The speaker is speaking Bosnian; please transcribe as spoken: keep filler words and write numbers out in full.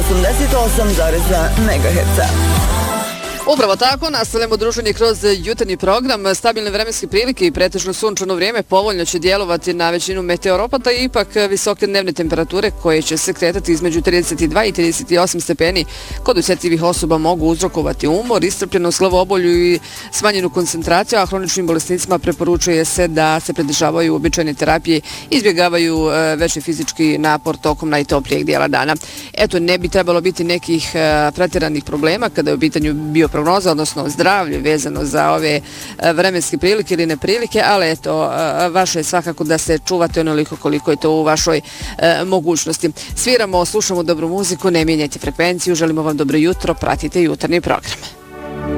osamdeset osam zarez dva megaherca. Upravo tako, nastavljamo druženje kroz jutarnji program. Stabilne vremenske prilike i pretežno sunčano vrijeme povoljno će djelovati na većinu meteoropata i ipak visoke dnevne temperature koje će se kretati između trideset dva i trideset osam stepeni kod osjetljivih osoba mogu uzrokovati umor, iscrpljenost, glavobolju i smanjenu koncentraciju, a hroničnim bolesnicima preporučuje se da se pridržavaju uobičajene terapije, izbjegavaju veći fizički napor tokom najtoplijeg dijela dana. Eto, ne bi trebalo biti nekih pretjeranih problema kada je u pitanju bio prognoza, odnosno zdravlje vezano za ove vremenske prilike ili neprilike, ali eto, vaše je svakako da se čuvate onoliko koliko je to u vašoj e, mogućnosti. Sviramo, slušamo dobru muziku, ne mijenjajte frekvenciju, želimo vam dobro jutro, pratite jutarnji program.